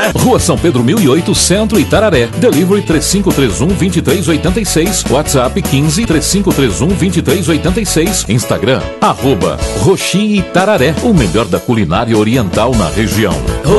Rua São Pedro 1008, Centro, Itararé. Delivery 3531-2386. WhatsApp 15-3531-2386. Instagram, @Roxi Itararé. O melhor da culinária oriental na região.